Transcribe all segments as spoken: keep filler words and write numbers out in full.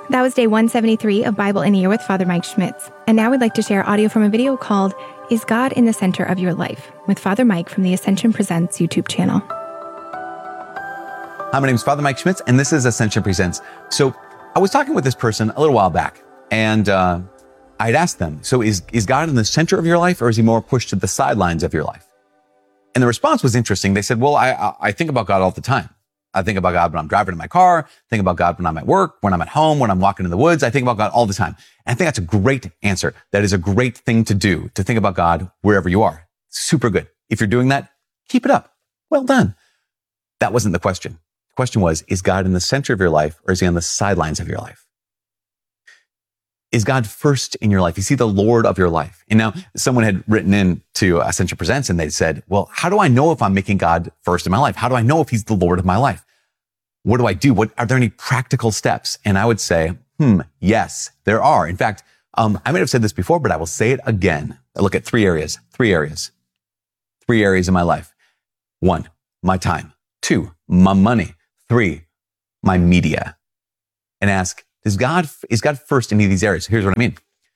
That was day one seventy-three of Bible in a Year with Father Mike Schmitz. And now we'd like to share audio from a video called Is God in the Center of Your Life? With Father Mike from the Ascension Presents YouTube channel. Hi, my name is Father Mike Schmitz, and this is Ascension Presents. So I was talking with this person a little while back, and uh, I'd asked them, so is, is God in the center of your life, or is he more pushed to the sidelines of your life? And the response was interesting. They said, well, I, I, I think about God all the time. I think about God when I'm driving in my car, think about God when I'm at work, when I'm at home, when I'm walking in the woods. I think about God all the time. And I think that's a great answer. That is a great thing to do, to think about God wherever you are. Super good. If you're doing that, keep it up. Well done. That wasn't the question. The question was, is God in the center of your life, or is he on the sidelines of your life? Is God first in your life? Is he the Lord of your life? And now someone had written in to Ascension Presents and they said, well, how do I know if I'm making God first in my life? How do I know if he's the Lord of my life? What do I do? What are there any practical steps? And I would say, hmm, yes, there are. In fact, um, I may have said this before, but I will say it again. I look at three areas, three areas, three areas in my life. One, my time. Two, my money. Three, my media. And ask, Is God, is God first in any of these areas? Here's what I mean.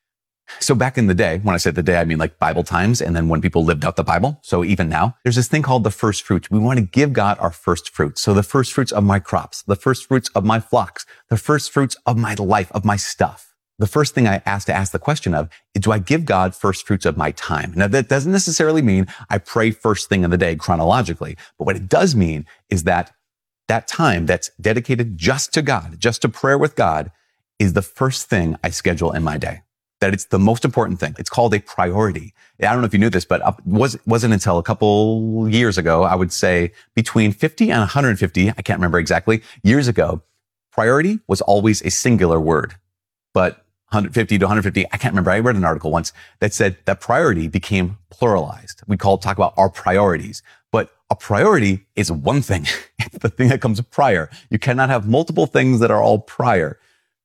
So back in the day, when I say the day, I mean like Bible times, and then when people lived out the Bible. So even now, there's this thing called the first fruits. We want to give God our first fruits. So the first fruits of my crops, the first fruits of my flocks, the first fruits of my life, of my stuff. The first thing I ask to ask the question of is, do I give God first fruits of my time? Now, that doesn't necessarily mean I pray first thing in the day chronologically, but what it does mean is that that time that's dedicated just to God, just to prayer with God, is the first thing I schedule in my day. That it's the most important thing. It's called a priority. I don't know if you knew this, but it was, wasn't until a couple years ago, I would say between fifty and one hundred fifty, I can't remember exactly, years ago, priority was always a singular word. But one hundred fifty to one hundred fifty, I can't remember. I read an article once that said that priority became pluralized. We call talk about our priorities. But a priority is one thing. It's the thing that comes prior. You cannot have multiple things that are all prior.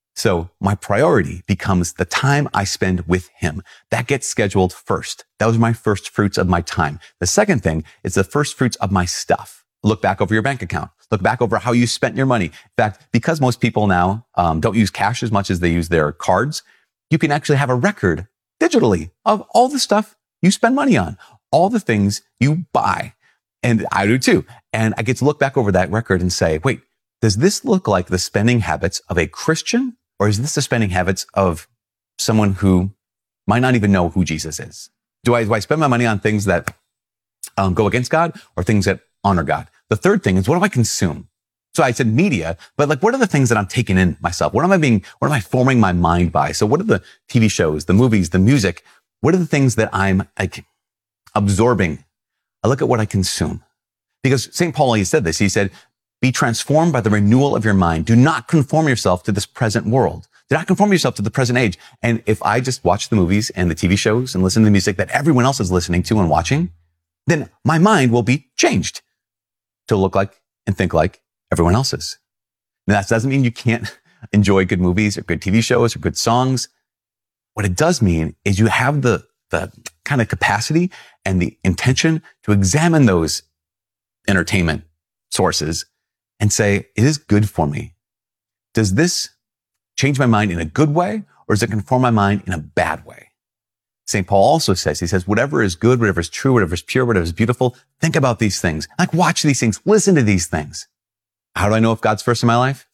So my priority becomes the time I spend with him. That gets scheduled first. That was my first fruits of my time. The second thing is the first fruits of my stuff. Look back over your bank account. Look back over how you spent your money. In fact, because most people now um, don't use cash as much as they use their cards, you can actually have a record digitally of all the stuff you spend money on, all the things you buy. And I do too. And I get to look back over that record and say, wait, does this look like the spending habits of a Christian? Or is this the spending habits of someone who might not even know who Jesus is? Do I, do I spend my money on things that um, go against God, or things that honor God? The third thing is, what do I consume? So I said media, but like, what are the things that I'm taking in myself? What am I being, what am I forming my mind by? So what are the T V shows, the movies, the music? What are the things that I'm like absorbing? I look at what I consume. Because Saint Paul, he said this, he said, be transformed by the renewal of your mind. Do not conform yourself to this present world. Do not conform yourself to the present age. And if I just watch the movies and the T V shows and listen to the music that everyone else is listening to and watching, then my mind will be changed to look like and think like everyone else's. Now, that doesn't mean you can't enjoy good movies or good T V shows or good songs. What it does mean is you have the, the kind of capacity and the intention to examine those entertainment sources and say, it is good for me. Does this change my mind in a good way, or does it conform my mind in a bad way? Saint Paul also says, he says, whatever is good, whatever is true, whatever is pure, whatever is beautiful, think about these things. Like, watch these things, listen to these things. How do I know if God's first in my life?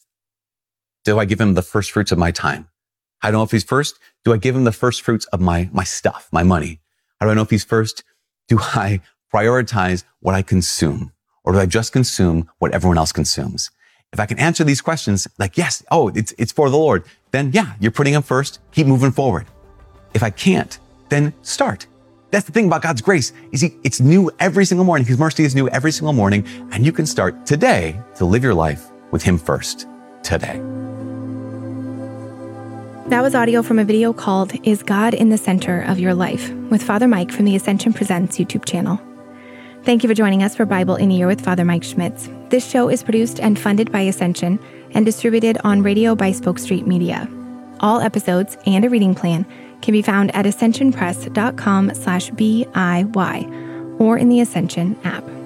Do I give him the first fruits of my time? How do I know if he's first? Do I give him the first fruits of my, my stuff, my money? How do I know if he's first? Do I prioritize what I consume? Or do I just consume what everyone else consumes? If I can answer these questions like, yes, oh, it's, it's for the Lord, then yeah, you're putting him first. Keep moving forward. If I can't, then start. That's the thing about God's grace, is he, it's new every single morning. His mercy is new every single morning. And you can start today to live your life with him first today. That was audio from a video called Is God in the Center of Your Life? With Father Mike from the Ascension Presents YouTube channel. Thank you for joining us for Bible in a Year with Father Mike Schmitz. This show is produced and funded by Ascension and distributed on radio by Spoke Street Media. All episodes and a reading plan can be found at ascensionpress.com slash B I Y or in the Ascension app.